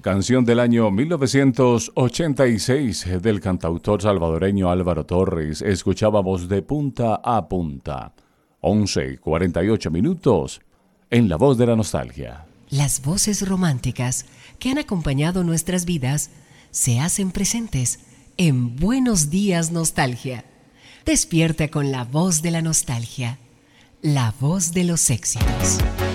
Canción del año 1986 del cantautor salvadoreño Álvaro Torres. Escuchábamos De Punta a Punta. 11:48 en La Voz de la Nostalgia. Las voces románticas que han acompañado nuestras vidas se hacen presentes en Buenos Días Nostalgia. Despierta con la voz de la nostalgia, la voz de los éxitos.